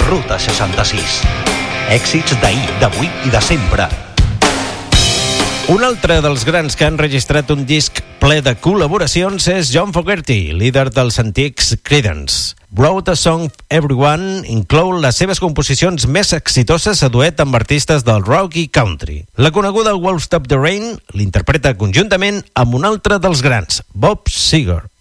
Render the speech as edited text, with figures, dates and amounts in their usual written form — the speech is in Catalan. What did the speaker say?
Ruta 66. Èxits d'ahir, d'avui i de sempre. Un altre dels grans que han registrat un disc ple de col·laboracions és John Fogerty, líder dels antics Creedence. Wrote a Song Everyone inclou les seves composicions més exitoses a duet amb artistes del rock i country. La coneguda Won't Stop the Rain l'interpreta conjuntament amb un altre dels grans, Bob Seger.